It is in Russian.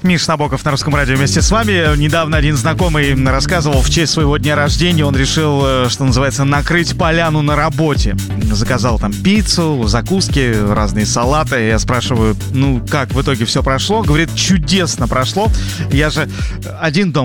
Миш Набоков на Русском радио вместе с вами. Недавно один знакомый рассказывал, в честь своего дня рождения он решил, что называется, накрыть поляну на работе. Заказал там пиццу, закуски, разные салаты. Я спрашиваю, как в итоге все прошло? Говорит, чудесно прошло. Я же один дома